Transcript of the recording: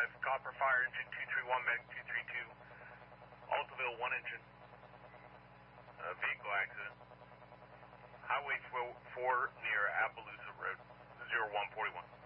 Copper Fire Engine 231, Meg 232, Altaville 1 engine, vehicle accident, Highway 4 near Appaloosa Road, 0141.